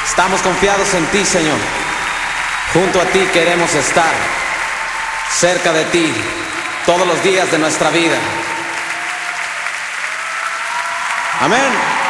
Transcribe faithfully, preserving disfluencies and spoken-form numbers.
Estamos confiados en ti, Señor. Junto a ti queremos estar, cerca de ti, todos los días de nuestra vida. Amén.